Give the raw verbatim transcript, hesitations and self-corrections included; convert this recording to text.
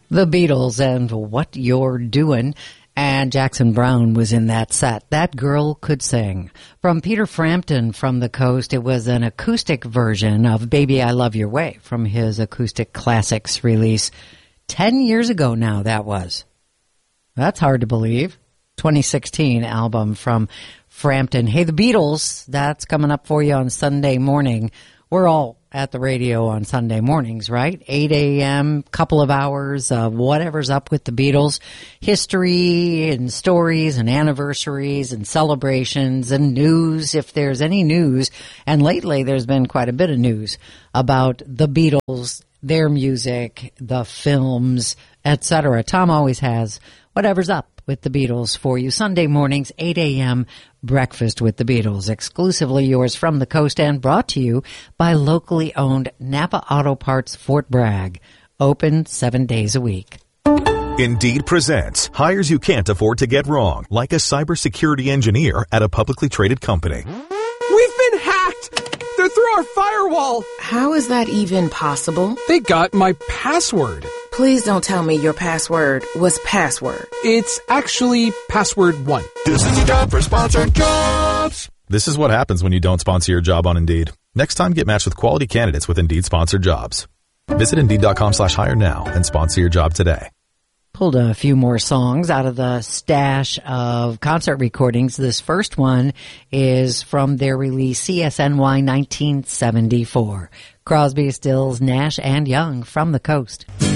The Beatles and What You're Doing. And Jackson Browne was in that set. That Girl Could Sing. From Peter Frampton from the Coast, it was an acoustic version of Baby I Love Your Way from his Acoustic Classics release. Ten years ago now, that was. That's hard to believe. twenty sixteen album from Frampton. Hey, the Beatles, that's coming up for you on Sunday morning. We're all at the radio on Sunday mornings, right? eight a.m., couple of hours of whatever's up with the Beatles. History and stories and anniversaries and celebrations and news, if there's any news. And lately there's been quite a bit of news about the Beatles, their music, the films, et cetera. Tom always has whatever's up with the Beatles for you. Sunday mornings, eight a.m., Breakfast with the Beatles, exclusively yours from the coast and brought to you by locally owned Napa Auto Parts Fort Bragg. Open seven days a week. Indeed presents hires you can't afford to get wrong, like a cybersecurity engineer at a publicly traded company. We've been hacked! They're through our firewall! How is that even possible? They got my password. Please don't tell me your password was password. It's actually password one. This is a job for Sponsored Jobs. This is what happens when you don't sponsor your job on Indeed. Next time, get matched with quality candidates with Indeed Sponsored Jobs. Visit Indeed.com slash hire now and sponsor your job today. Pulled a few more songs out of the stash of concert recordings. This first one is from their release C S N Y nineteen seventy-four. Crosby, Stills, Nash, and Young from the Coast.